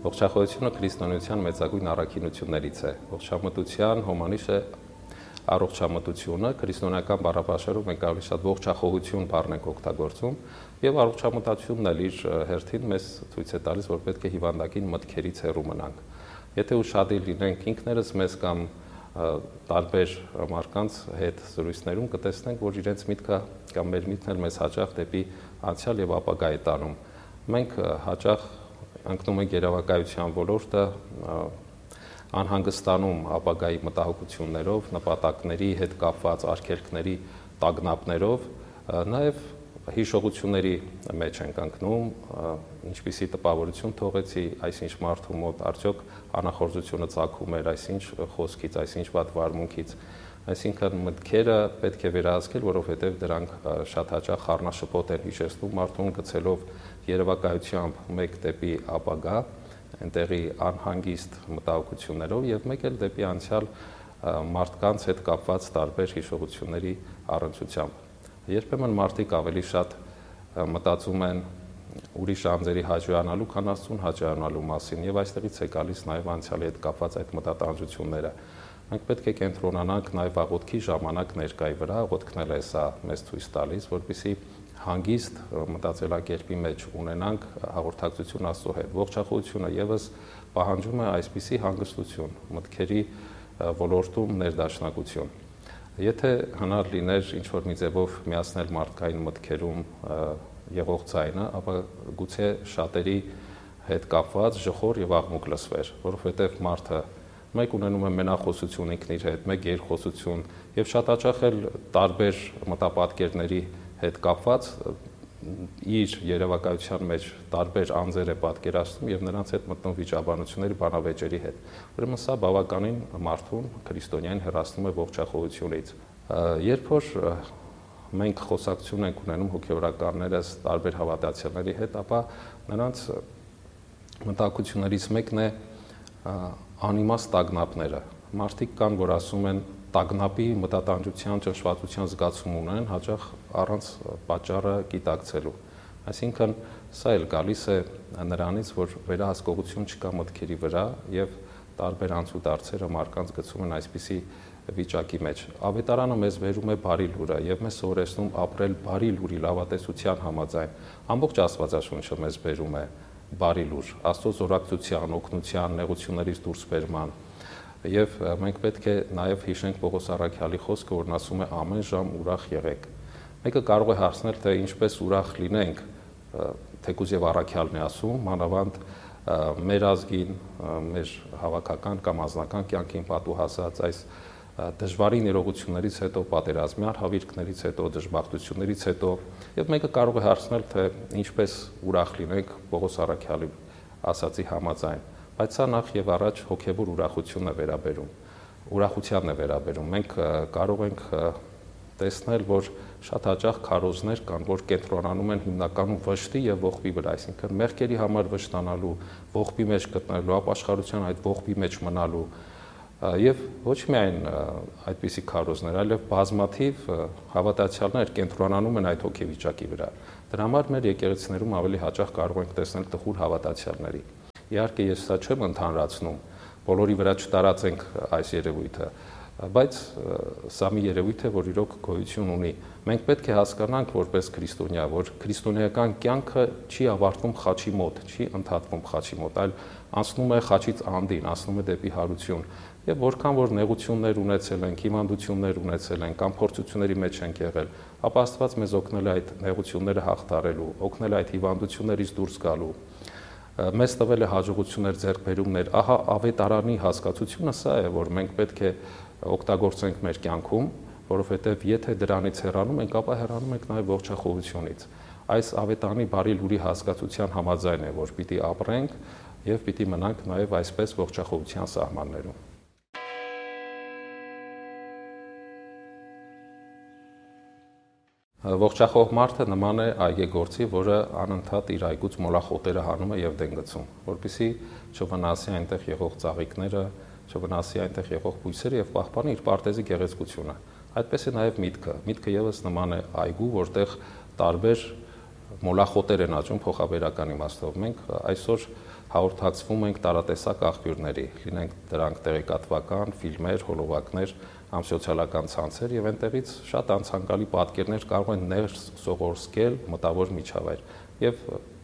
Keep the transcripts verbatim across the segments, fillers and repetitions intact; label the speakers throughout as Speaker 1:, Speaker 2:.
Speaker 1: Ողջախոհությունը քրիստոնեության մեծագույն առաքինություններից է։ Ողջամտության հոմանիշ է առողջամտությունը, քրիստոնեական բառապաշարում մենք ավելի շատ ողջախոհություն բառն ենք օգտագործում, եւ առողջամտությունն էլ իր հերթին մեզ ցույց է տալիս, որ պետք է հիվանդակին մտքերից հեռու մնանք։ Եթե ուշադիր լինենք ինքներս մեզ կամ տարբեր մարդկանց հետ զրույցներում կտեսնենք, որ իրենց միտքը կամ մեր միտքն էլ մեզ հաճախ դեպի անցյալ եւ ապագա է տանում։ Մենք հաճախ ընկնում ենք երևակայության ոլորտը, անհանգստանում ապագայի մտահոգություններով, նպատակների հետ կապված արգելքների տագնապներով, նաև հիշողությունների մեջ ենք ընկնում, ինչպիսի տպավորություն թողեցի այսինչ մարդու մոտ, արդյոք անախորժությունը ծագում էր այսինչ խոսքից, այսինչ վատ վարմունքից, այսինքն մտքերը պետք է վերահսկել, որովհետև դրանք շատ հաճախ խառնաշփոթ են հիշեցնում մարդուն, գցելով երևակայությամբ մեկ դեպի ապագա, այնտեղի անհանգիստ մտահոգություններով եւ մեկ էլ դեպի անցյալ մարդկանց հետ կապված տարբեր հիշողությունների առնչությամբ։ Երբեմն մարդիկ ավելի շատ մտածում են ուրիշ անձերի հաջողանալու, քան Աստծուն հաջողանալու մասին եւ այստեղից է գալիս նաեւ անցյալի հետ կապված այդ մտատանջությունները։ Մենք պետք է կենտրոնանանք նաեւ աղոթքի ժամանակ ներկայի վրա, աղոթքն էլ է սա մեզ ցույց տալիս, որպեսզի հանգիստ մտածելակերպի մեջ ունենանք հաղորդակցություն Աստծո հետ։ Ողջախոհությունը եւս պահանջում է այսպիսի հանգստություն, մտքերի ոլորտում ներդաշնակություն։ Եթե հնար լիներ ինչ-որ մի ձևով միացնել մարդկային մտքերում եղող ձայնը, ապա գուցե շատերի հետ կապված ժխոր եւ աղմուկ լսվեր, որովհետեւ մարդը մեկ ունենում է մենախոսություն ինքն իր հետ, մեկ երկխոսություն եւ շատ հաճախ էլ տարբեր մտապատկերների հետ կապված իր երևակայության մեջ տարբեր անձեր է պատկերացնում եւ նրանց հետ մտնում վիճաբանությունների բանավեճերի հետ։ Ուրեմն սա բավականին մարդուն քրիստոնյային հեռացնում է ողջախոհությունից։ Երբ որ մենք խոսակցություն ենք ունենում հոգեվորականներս տարբեր հավատացյալների հետ, ապա նրանց մտահոգություններից մեկն է անիմաստ տագնապները։ Մարդիկ կան, որ ասում են տագնապի մտատանջության ճնշվածության զգացում ունեն, հաճախ առանց պատճառը գիտակցելու։ Այսինքն սա էլ գալիս է նրանից, որ վերահսկողություն չկա մտքերի վրա եւ տարբեր անցուդարձերը մարդկանց գցում են այսպիսի վիճակի մեջ։ Ավետարանը մեզ վերում է բարի լուրը եւ մեզ սովորեցնում ապրել բարի լուրի լավատեսության համաձայն։ Ամբողջ Աստվածաշունչը մեզ վերում է բարի լուր, Աստծո զորակցության, օգնության, նեղություններից դուրս բերման։ Եվ մենք պետք է նաև հիշենք Պողոս առաքյալի խոսքը, որն ասում է ամեն ժամ ուրախ եղեք։ Մեկը կարող է հարցնել, թե ինչպես ուրախ լինենք, թեկուզ եւ առաքյալն է ասում, մանավանդ մեր ազգին, մեր հավաքական կամ անձնական կյանքին պատուհասած այս դժվարին իրողություններից հետո, պատերազմի արհավիրքներից հետո, դժբախտություններից հետո, եւ մեկը կարող է հարցնել, թե ինչպես ուրախ լինենք Պողոս առաքյալի ասացի համաձայն։ Բայց սա նախ եւ առաջ հոգեվոր ուրախությունն է վերաբերում, ուրախությանն է վերաբերում։ Մենք կարող ենք տեսնել, որ շատ հաճախ քարոզներ կան, որ կենտրոնանում են հիմնականում վշտի եւ ողբի վրա, այսինքն մեղքերի համար վշտանալու, ողբի մեջ գտնելու, ապաշխարության այդ ողբի մեջ մնալու եւ ոչ միայն այդպիսի քարոզներ, այլև բազմաթիվ հավատացյալներ կենտրոնանում են այդ հոգեվիճակի վրա։ Դրա համար մեր եկեղեցիներում ավելի հաճախ կարող ենք տեսնել տխուր հավատացյալների։ Իհարկե ես սա չեմ ընդհանրացնում, բոլորի վրա չտարածենք այս երևույթը, բայց սա մի երևույթ է, որ իրոք գոյություն ունի։ Մենք պետք է հասկանանք որպես քրիստոնյա, որ քրիստոնեական կյանքը չի ավարտվում խաչի մոտ, չի ընդհատվում խաչի մոտ, այլ անցնում է խաչից անդին, անցնում է դեպի հարություն։ Եվ որքան որ նեղություններ ունեցել ենք, հիվանդություններ ունեցել ենք, կամ փորձությունների մեջ ենք եղել, ապա Աստված մեզ օգնել է այդ նեղությունները հաղթարելու, օգնել է այդ հիվանդություններից դուրս գալու։ Մեզ տվել է հաջողություններ, ձեռքբերումներ, ահա ավետարանի հասկացությունը սա է, որ մենք պետք է օգտագործենք մեր կյանքում, որովհետև եթե դրանից հեռանում ենք, ապա հեռանում ենք նաև ողջախոհությունից։ Այս ավետարանի բարի լուրի հասկացության համաձայն է, որ պիտի ապրենք եւ պիտի մնանք նաև այսպես ողջախոհության սահմաններում։ Ողջախոհ մարդը նման է այգեգործի, որը անընդհատ իր այգուց մոլախոտերը հանում է եւ դեն գցում, որպեսզի չվնասի այնտեղ եղող ծաղիկները, չվնասի այնտեղ եղող բույսերը եւ պահպանի իր պարտեզի գեղեցկությունը։ Այդպես է նաեւ միտքը։ Միտքը եւս նման է այգու, որտեղ տարբեր մոլախոտեր են աճում փոխաբերական իմաստով։ Մենք այսօր հաղորդակցվում ենք տարատեսակ աղբյուրների, լինենք դրանք տեղեկատվական, ֆիլմեր, հոլովակներ, կամ սոցիալական ցանցեր, եւ այնտեղից շատ անցանկալի պատկերներ կարող են ներս սողորսկել մտավոր միջավայր։ Եվ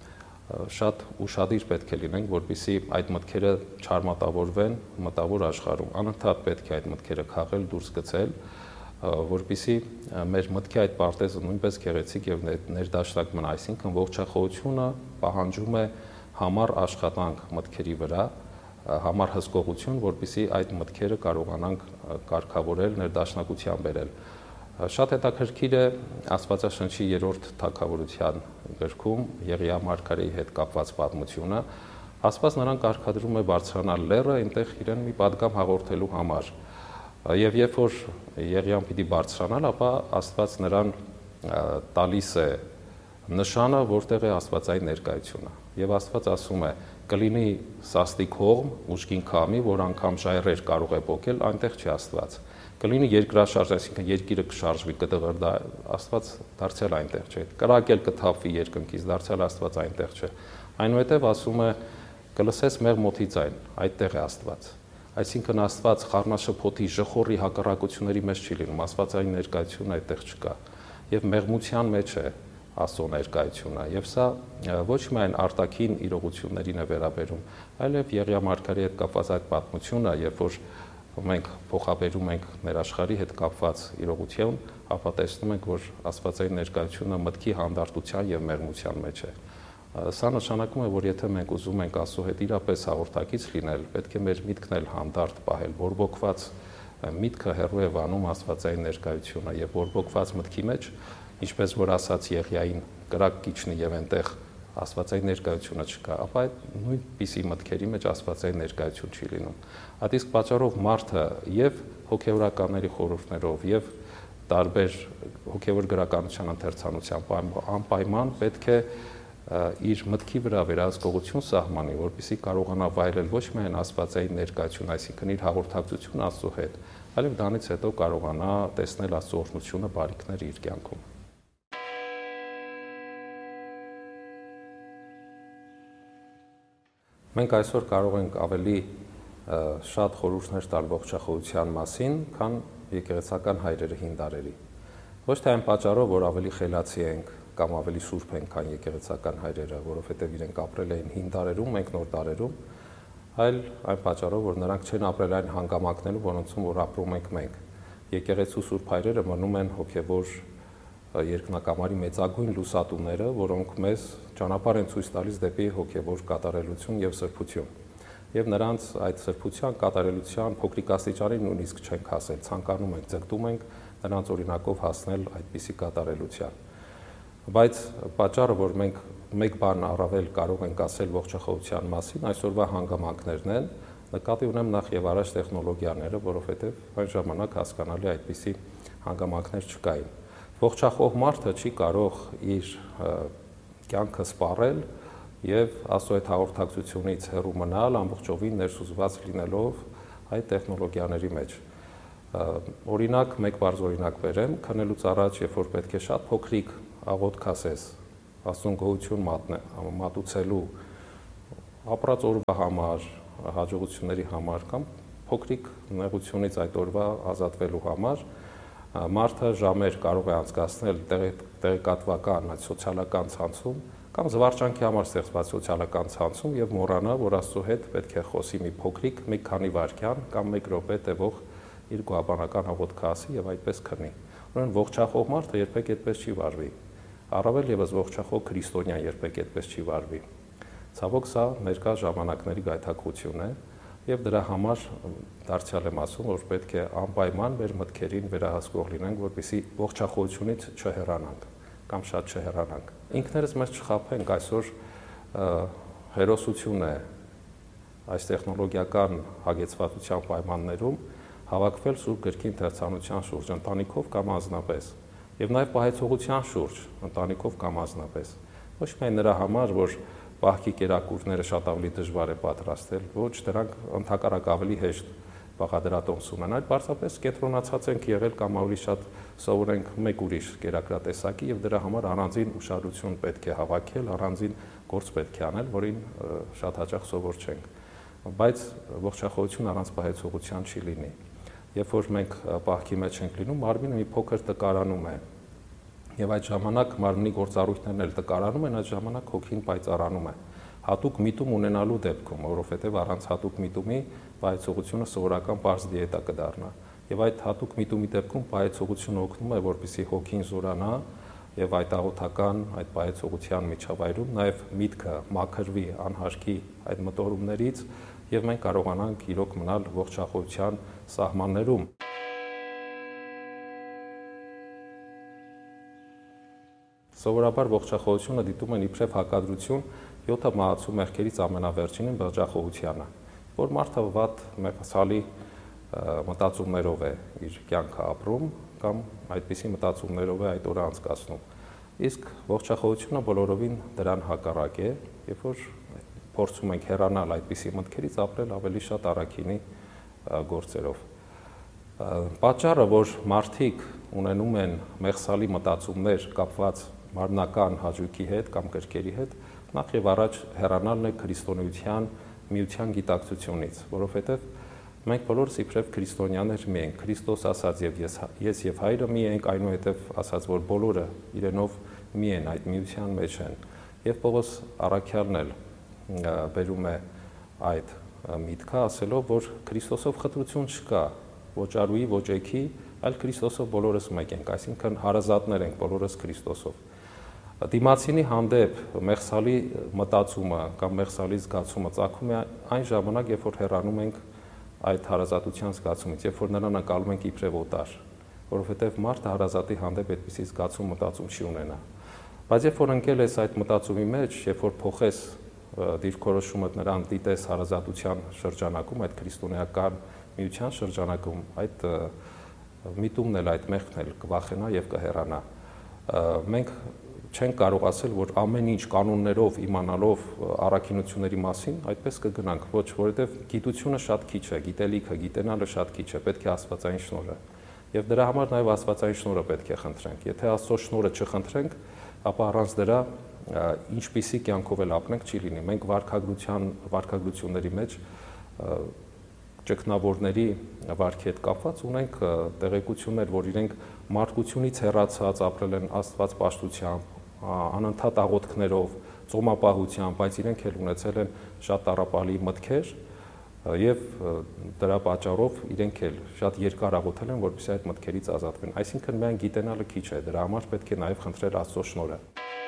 Speaker 1: շատ ուշադիր պետք է լինենք, որպեսզի այդ մտքերը չարմատավորվեն մտավոր աշխարհում։ Անընդհատ պետք է այդ մտքերը քաղել, դուրս գցել, որպեսզի մեր մտքի այդ պարտեզը նույնպես գեղեցիկ եւ ներդաշնակ մնա, այսինքն ողջախոհությունը պահանջում է համառ աշխատանք մտքերի վրա, համառ հսկողություն, որպեսզի այդ մտքերը կարողանանք կարգավորել, ներդաշնակության բերել։ Շատ հետաքրքիր է Աստվածաշնչի երրորդ թագավորության գրքում Եղիա մարգարեի հետ կապված պատմությունը։ Աստված նրան կարգադրում է բարձրանալ լեռը, այնտեղ իրեն մի պատգամ հաղորդելու համար։ Եվ երբ որ Եղիան պիտի բարձրանալ, ապա Աստված նրան տալիս է նշանը, որտեղ է Աստվածային ներկայությունը։ Եվ Աստված ասում է. կլինի սաստիկ հողմ, ուժգին քամի, որ անգամ ժայռեր կարող է պոկել, այնտեղ չի Աստված։ Կլինի երկրաշարժ, այսինքն երկիրը կշարժվի, կդղրդա, Աստված դարձյալ այնտեղ չէ։ Կրակել կթափվի երկնքից, դարձյալ Աստված այնտեղ չէ։ Այնուհետև ասում է. կլսես մեղ մոթի ձայն, այդտեղ է Աստված։ Այսինքն Աստված խառնաշփոթի ժխորի հակառակությունների մեջ չի լինում, Աստվածային ներկայությունը այդտեղ չկա։ Եվ մեղմության մեջ է Աստծո ներկայությունը, եւ սա ոչ միայն արտաքին իրողություններին է վերաբերում, այլև Եղիա մարգարեի հետ կապված այդ պատմությունը, երբ որ մենք փոխաբերում ենք մեր աշխարհի հետ կապված իրողություն, ապա տեսնում ենք, որ Աստվածային ներկայությունը մտքի հանդարտության եւ մեղմության մեջ է։ Սա նշանակում է, որ եթե մենք ուզում ենք Աստծո հետ իրապես հաղորդակից լինել, պետք է մեր միտքն էլ հանդարտ պահել, բորբոքված միտքը հեռու է վանում Աստվածային ներկայությունը եւ բորբոքված մտքի մեջ, ինչպես որ ասաց Եղիային, կրակ կիջնի եւ այնտեղ Աստվածային ներկայությունը չկա, ապա այդ նույնպիսի մտքերի մեջ Աստվածային ներկայություն չի լինում։ Այդ իսկ պատճառով մարդը եւ հոգեվորականների խորհուրդներով եւ տարբեր հոգեվոր գրականության ընթերցանությամբ անպայման պետք է իր մտքի վրա վերահսկողություն սահմանի, որպեսզի կարողանա վայելել ոչ միայն Աստվածային ներկայություն, այսինքն իր հաղորդակցությունը Աստծո հետ, այլև դրանից հետո կարողանա տեսնել Աստծո օրհնությունը, բարիքները իր կյանքում։ Մենք այսօր կարող ենք ավելի շատ խորհուրդներ տալ ողջախոհության մասին, քան եկեղեցական հայրերը հին դարերի։ Ոչ թե այն պատճառով, որ ավելի խելացի ենք կամ ավելի սուրբ ենք, քան եկեղեցական հայրերը, որովհետև իրենք ապրել էին հին դարերում, մենք նոր դարերում, այլ այն պատճառով, որ նրանք չեն ապրել այն հանգամանքներում, որոնցում որ ապրում ենք մենք։ Եկեղեցու սուրբ հայրերը մնում են հոգևոր երկնակամարի մեծագույն լուսատուները, որոնք մեզ ճանապարհ են ցույց տալիս դեպի հոգևոր կատարելություն եւ սրբություն։ Եվ նրանց այդ սրբության, կատարելության փոքրիկ աստիճանի նույնիսկ չենք հասել, ցանկանում ենք, ձգտում ենք նրանց օրինակով հասնել այդպիսի կատարելության։ Բայց պատճառը, որ մենք մեկ բան առավել կարող ենք ասել ողջախոհության մասին, այսօրվա հանգամանքներն են, նկատի ունեմ նախ եւ առաջ տեխնոլոգիաները, որովհետեւ այն ժամանակ հասկանալի այդպիսի հանգամանքներ չկային։ Ողջախոհ մարդը չի կարող իր կյանքը սպառել եւ Աստծո այդ հաղորդակցությունից հեռու մնալ, ամբողջովին ներսուզված լինելով այդ տեխնոլոգիաների մեջ։ Օրինակ, մեկ բարձ օրինակ բերեմ, քնելուց առաջ, երբ որ պետք է շատ փոքրիկ աղոթք ասես, Աստծուն գոհություն մատուցելու, ապրած օրվա համար, հաջողությունների համար կամ փոքրիկ նեղությունից այդ օրվա ազատվելու համար, մարդը ժամեր կարող է անցկացնել տեղեկատվական, սոցիալական ցանցում կամ զվարճանքի համար ստեղծված սոցիալական ցանցում եւ մոռանա, որ Աստծո հետ պետք է խոսի մի փոքրիկ, մի քանի վայրկյան կամ մեկ րոպե տևող իր գոհաբանական աղոթքը ասի եւ այդպես քնի։ Ուրեմն ողջախոհ մարդը երբեք այդպես չի վարվի։ Առավել եւս ողջախոհ քրիստոնյան երբեք այդպես չի վարվի։ Ցավոք սա ներկա ժամանակների գայթակղություն է եւ դրա համար դարձյալ եմ ասում, որ պետք է անպայման մեր մտքերին վերահսկող լինենք, որպեսզի ողջախոհությունից չհեռանանք կամ շատ չհեռանանք։ Ինքներս մեզ չխաբենք, այսօր հերոսություն է այս տեխնոլոգիական հագեցվածության պայմաններում հավաքվել Սուրբ Գրքի ընթերցանության շուրջ, ընտանիքով կամ անձնապես, եւ նաեւ պահեցողության շուրջ, ընտանիքով կամ անձնապես։ Ոչ միայն նրա համար, որ պահքի կերակուրները շատ ավելի դժվար է պատրաստել, ոչ դրանք ընդհակառակ ավելի հեշտ բաղադրատոմս ունեն, այլ պարզապես կենտրոնացած ենք եղել կամ ավելի շատ սովորենք մեկ ուրիշ կերակրատեսակի եւ դրա համար առանձին ուշադրություն պետք է հավաքել, առանձին գործ պետք է անել, որին շատ հաճախ սովոր չենք։ Բայց ողջախոհություն առանց պահեցողության չի լինի։ Երբ որ մենք պահքի մեջ ենք լինում, մարմինը մի փոքր տկարանում է։ Եվ այդ ժամանակ մարմնի գործառույթներն էլ տկարանում են, այդ ժամանակ հոգին պայծառանում է։ Հատուկ միտում ունենալու դեպքում, որովհետև առանց հատուկ միտումի պահեցողությունը սովորական պարզ դիետա կդառնա։ Եվ այդ հատուկ միտումի դեպքում պահեցողությունը օգնում է, որպեսզի հոգին զորանա եւ այդ աղոթական, այդ պահեցողության միջավայրում նաեւ միտքը մաքրվի անհարկի այդ մտորումներից եւ մենք կարողանանք իրոք մնալ ողջախոհության սահմաններում։ Սովորաբար ողջախոհությունը դիտում են իբրև հակադրություն յոթը մահացու մեղքերից ամենավերջինին բղջախոհությանը, որ մարդը վատ մեղսալի մտածումներով է իր կյանքը ապրում կամ այդպիսի մտածումներով է այդ օրը անցկացնում։ Իսկ ողջախոհությունը բոլորովին դրան հակառակ է, երբ որ փորձում ենք հեռանալ այդպիսի մտքերից, ապրել ավելի շատ առաքինի գործերով։ Պատճառը, որ մարդիկ ունենում են մեղսալի մտածումներ կապված մարմնական հաճույքի հետ կամ կրքերի հետ, նախ եւ առաջ հեռանալն է քրիստոնեության միության գիտակցությունից, որովհետեւ մենք բոլորս իբրև քրիստոնյաներ մի ենք, Քրիստոս ասաց եւ ես, ես եւ Հայրը մի ենք, այնուհետեւ ասաց, որ բոլորը իրենով մի են, այդ միության մեջ են։ Եվ Պողոս առաքյալն էլ բերում է այդ միտքը, ասելով, որ Քրիստոսով խտրություն չկա, ոչ արուի, ոչ էքի, այլ Քրիստոսով բոլորս մեկ ենք, այսինքն հարազատներ ենք բոլորս Քրիստոսով։ Դիմացինի հանդեպ մեղսալի մտածումը կամ մեղսալի զգացումը ծագում է այն ժամանակ, երբ որ հեռանում ենք այդ հարազատության զգացումից, երբ որ նրան անցալում ենք իբրև օտար, որովհետև մարդը հարազատի հանդեպ այդպիսի զգացում մտածում չի ունենա։ Բայց երբ որ ընկել ես այդ մտածումի մեջ, երբ որ փոխես դիրքորոշումդ նրան դիտես հարազատության շրջանակում, այդ քրիստոնեական միության շրջանակում, այդ միտումն էլ, այդ մեղքն էլ կվախենա եւ կհեռանա։ Մենք չենք կարող ասել, որ ամեն ինչ կանոններով իմանալով առաքինությունների մասին այդպես կգնանք, ոչ, որովհետև գիտությունը շատ քիչ է, գիտելիքը, գիտենալը շատ քիչ է, պետք է աստվածային շնորհը։ Եվ դրա համար նաև աստվածային շնորհը պետք է խնդրենք։ Եթե Աստծո շնորհը չխնդրենք, ապա առանց դրա ինչպիսի կյանքով էլ ապրենք չի լինի։ Մենք վարքագրության, վարքագրությունների մեջ ճգնավորների վարքի հետ կապված ունենք տեղեկություններ, որ իրենք մարդկությունից հեռացած ապրել են աստված պաշտությամբ, անընդհատ աղոթքներով, ծոմապահությամբ, բայց իրենք էլ ունեցել են շատ տառապալի մտքեր եւ դրա պատճառով իրենք էլ շատ երկար աղոթել են, որպեսզի այդ մտքերից ազատվեն։ Այսինքն միայն գիտենալը քիչ է, դրա համար պետք է նաեւ խնդրել Աստծո շնորհը։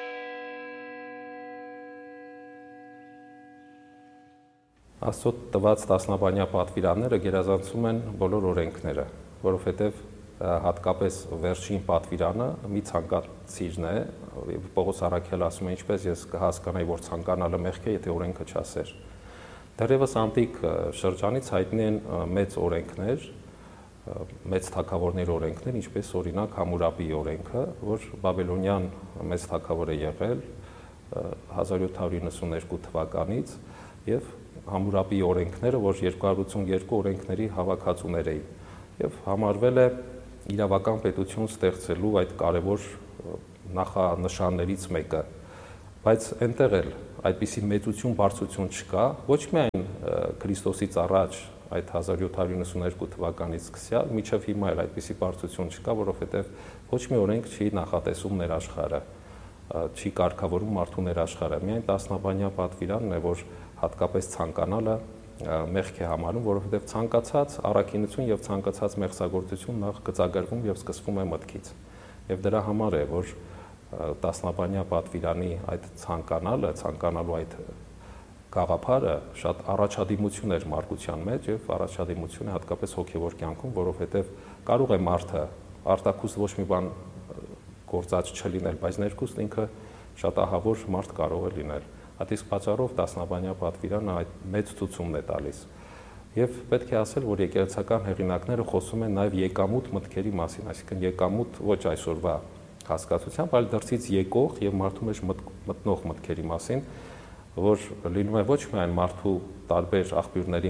Speaker 1: Աստծո տված տասնաբանյա պատվիրանները գերազանցում են բոլոր օրենքները, որովհետև հատկապես վերջին պատվիրանը մի ցանկացիրն է, Պողոս առաքյալը ասում է, ինչպես ես կհասկանայի, որ ցանկանալը մեղք է, եթե օրենքը չասեր։ Դեռևս անտիկ շրջանից հայտնի են մեծ օրենքներ, մեծ թագավորների օրենքներ, ինչպես օրինակ Համուրաբիի օրենքը, որ բաբելոնյան մեծ թագավոր է եղել հազար յոթ հարյուր իննսուններկու թվականից եւ Համուրաբիի օրենքները, որ երկու հարյուր ութսունյոթ օրենքների հավաքածուներ էին եւ համարվել է իրավական պետություն ստեղծելու այդ կարևոր նախանշաններից մեկը, բայց այնտեղ էլ այդպիսի մեծություն, բարձրություն չկա, ոչ միայն Քրիստոսից առաջ այդ հազար յոթ հարյուր իննսուններկու թվականից սկսյալ, մինչև հիմա էլ այդպիսի բարձրություն չկա, որովհետև ոչ մի օրենք չի նախատեսում ներաշխարհը, չի կարգավորում մարդու ներաշխարհը, միայն տասնաբանյա պատվիրանն է, որ հատկապես ցանկանալը մեղք է համարում, որովհետև ցանկացած առաքինություն եւ ցանկացած մեղսագործություն նախ գծագրվում եւ սկսվում է մտքից։ Եվ դրա համար է, որ տասնաբանյա պատվիրանի այդ ցանկանալը, ցանկանալու այդ գաղափարը շատ առաջադիմություն էր մարդկության մեջ եւ առաջադիմություն է հատկապես հոգեվոր կյանքում, որովհետեւ կարող է մարդը արտաքուստ ոչ մի բան գործած չլինել, բայց ներքուստ ինքը շատ ահավոր մարդ կարող է լինել։ Այդ իսկ պատճառով տասնաբանյա պատվիրանը այդ մեծ ցուցումն է տալիս։ Եվ պետք է ասել, որ եկեղեցական հեղինակները խոսում են նաև եկամուտ մտքերի մասին, այսինքն եկամուտ ոչ այսօրվա հասկացությամբ, այլ դրսից եկող եւ մարդու մեջ մտնող մտքերի մասին, որ լինում է ոչ միայն մարդու տարբեր աղբյուրներին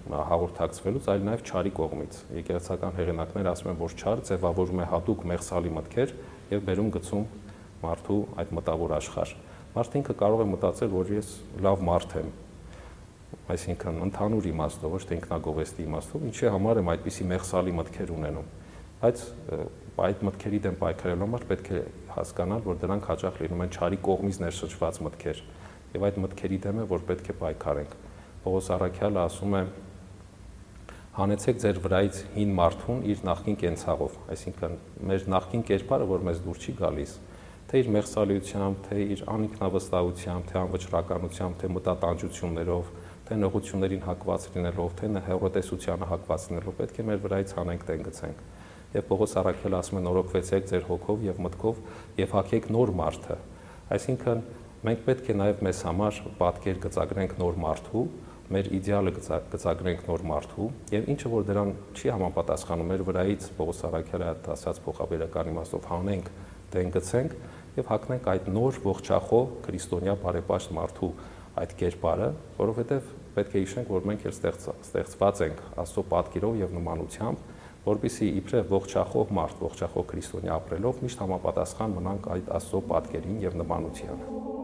Speaker 1: հաղորդակցվելուց, այլ նաև չարի կողմից։ Եկեղեցական հեղինակները ասում են, որ չար ձևավորում է հատուկ մեղսալի մտքեր եւ բերում գցում մարդու այդ մտավոր աշխարհ։ Մարդ ինքը կարող է մտածել, որ ես լավ մարդ եմ, այսինքն ընդհանուր իմաստով, ոչ թե ինքնագովեստի իմաստով, ինչի համար եմ այդպիսի մեղսալի մտքեր ունենում։ Բայց այդ մտքերի դեմ պայքարելու համար պետք է հասկանալ, որ դրանք հաճախ լինում են չարի կողմից ներշնչված մտքեր, եւ այդ մտքերի դեմ է, որ պետք է պայքարենք։ Պողոս առաքյալը ասում է. հանեցեք ձեր վրայից հին մարդուն իր նախկին կենցաղով, այսինքն մեր նախկին կերպարը, որ մեզ դուր չի գալիս, թե իր մեղսալիությամբ, թե իր անինքնավստահությամբ, թե անվճռականությամբ, թե մտատանջություններով, թե նեղություններին հակված լինելով, թե հեռուտեսությանը հակված լինելով, պետք է մեր վրայից հանենք տեն գցենք։ Եվ Պողոս առաքյալը ասում է. նորոգվեցեք ձեր հոգով եւ մտքով եւ հագեք նոր մարդը։ Այսինքն մենք պետք է նաեւ մեզ համար պատկեր գծագրենք նոր մարդու, մեր իդեալը գծագրենք նոր մարդու եւ ինչը որ դրան չի համապատասխանում, մեր վրայից Պողոս առաքյալը ասած փոխաբերական իմաստով հանենք, տեն գցենք եւ հագնենք այդ նոր ողջախոհ քրիստոնյա բարեպաշտ մարդու այդ կերպարը, որովհետեւ պետք է հիշենք, որ մենք էլ ստեղծված ենք Աստծո պատկերով եւ նմանությամբ, որպեսզի իբրև ողջախոհ մարդ, ողջախոհ քրիստոնյա ապրելով միշտ համապատասխան մնանք այդ Աստծո պատկերին եւ նմանությանը։